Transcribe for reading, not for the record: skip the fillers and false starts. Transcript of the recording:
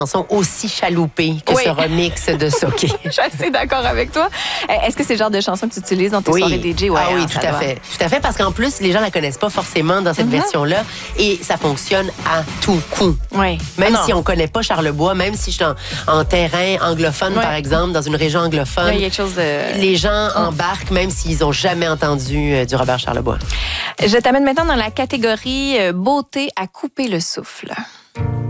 chanson aussi chaloupée que ce remix de Soké. Je suis assez d'accord avec toi. Est-ce que c'est le genre de chanson que tu utilises dans tes soirées DJ? Ouais, oui, tout à fait. Tout à fait, parce qu'en plus, les gens la connaissent pas forcément dans cette version-là et ça fonctionne à tout coup. Oui. Même si on connaît pas Charlebois, même si je suis en terrain anglophone, par exemple, dans une région anglophone, il y a quelque chose de... les gens embarquent même s'ils ont jamais entendu du Robert Charlebois. Je t'amène maintenant dans la catégorie beauté à couper le souffle.